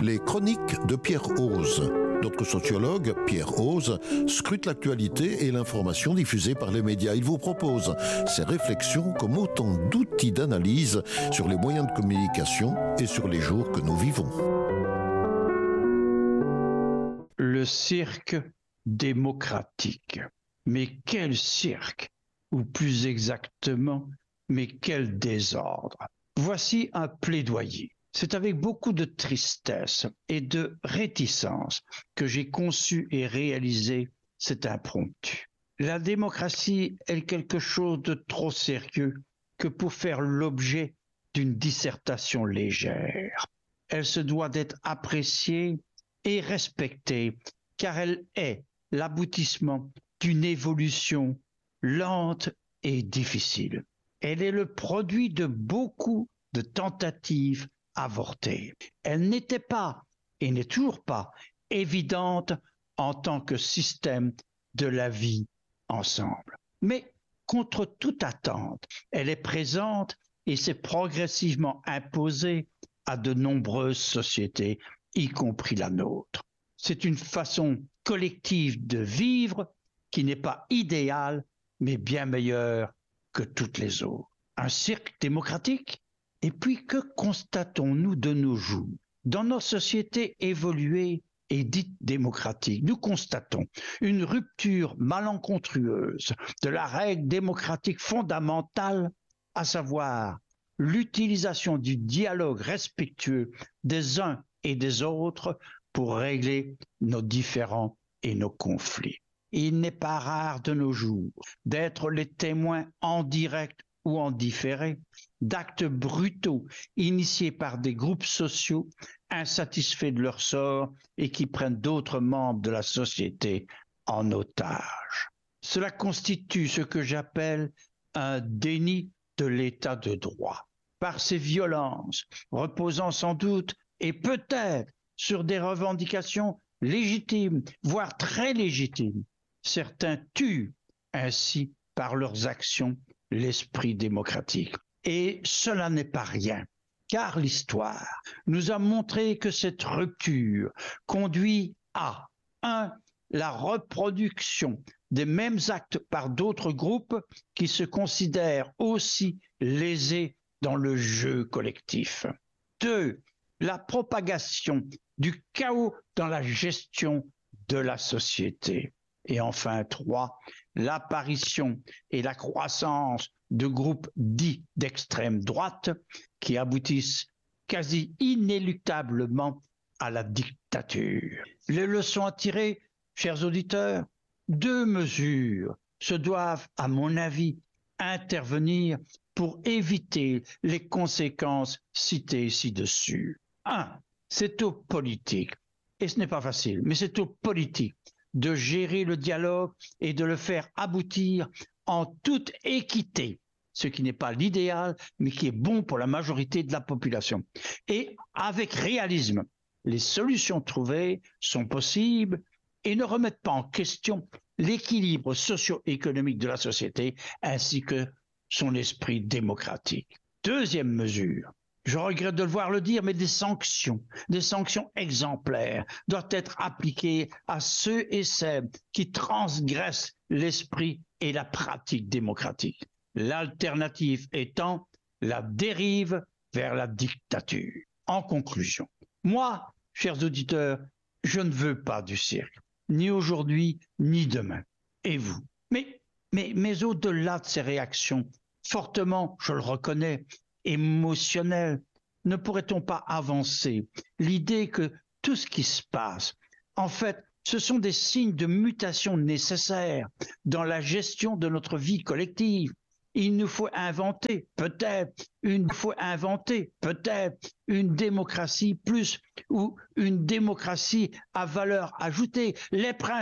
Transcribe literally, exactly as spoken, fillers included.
Les chroniques de Pierre Hoze. Notre sociologue, Pierre Hoze, scrute l'actualité et l'information diffusée par les médias. Il vous propose ses réflexions comme autant d'outils d'analyse sur les moyens de communication et sur les jours que nous vivons. Le cirque démocratique. Mais quel cirque? Ou plus exactement, mais quel désordre? Voici un plaidoyer. C'est avec beaucoup de tristesse et de réticence que j'ai conçu et réalisé cet impromptu. La démocratie est quelque chose de trop sérieux que pour faire l'objet d'une dissertation légère. Elle se doit d'être appréciée et respectée, car elle est l'aboutissement d'une évolution lente et difficile. Elle est le produit de beaucoup de tentatives avortée. Elle n'était pas, et n'est toujours pas, évidente en tant que système de la vie ensemble. Mais contre toute attente, elle est présente et s'est progressivement imposée à de nombreuses sociétés, y compris la nôtre. C'est une façon collective de vivre qui n'est pas idéale, mais bien meilleure que toutes les autres. Un cirque démocratique? Et puis, que constatons-nous de nos jours? Dans nos sociétés évoluées et dites démocratiques, nous constatons une rupture malencontreuse de la règle démocratique fondamentale, à savoir l'utilisation du dialogue respectueux des uns et des autres pour régler nos différends et nos conflits. Il n'est pas rare de nos jours d'être les témoins en direct ou en différé d'actes brutaux initiés par des groupes sociaux insatisfaits de leur sort et qui prennent d'autres membres de la société en otage. Cela constitue ce que j'appelle un déni de l'état de droit. Par ces violences, reposant sans doute et peut-être sur des revendications légitimes, voire très légitimes, certains tuent ainsi par leurs actions l'esprit démocratique. Et cela n'est pas rien, car l'histoire nous a montré que cette rupture conduit à un la reproduction des mêmes actes par d'autres groupes qui se considèrent aussi lésés dans le jeu collectif. deux la propagation du chaos dans la gestion de la société. Et enfin, trois l'apparition et la croissance de groupes dits d'extrême droite qui aboutissent quasi inéluctablement à la dictature. Les leçons à tirer, chers auditeurs, deux mesures se doivent, à mon avis, intervenir pour éviter les conséquences citées ci-dessus. Un, c'est aux politiques, et ce n'est pas facile, mais c'est aux politiques de gérer le dialogue et de le faire aboutir en toute équité, ce qui n'est pas l'idéal, mais qui est bon pour la majorité de la population. Et avec réalisme, les solutions trouvées sont possibles et ne remettent pas en question l'équilibre socio-économique de la société ainsi que son esprit démocratique. Deuxième mesure, je regrette de devoir le dire, mais des sanctions, des sanctions exemplaires doivent être appliquées à ceux et celles qui transgressent l'esprit et la pratique démocratique. L'alternative étant la dérive vers la dictature. En conclusion, moi, chers auditeurs, je ne veux pas du cirque, ni aujourd'hui, ni demain. Et vous? Mais, mais, mais au-delà de ces réactions, fortement, je le reconnais, émotionnelles, ne pourrait-on pas avancer l'idée que tout ce qui se passe, en fait, ce sont des signes de mutation nécessaires dans la gestion de notre vie collective? Il nous faut inventer, peut-être, une il faut inventer, peut-être, une démocratie plus ou une démocratie à valeur ajoutée. Les principes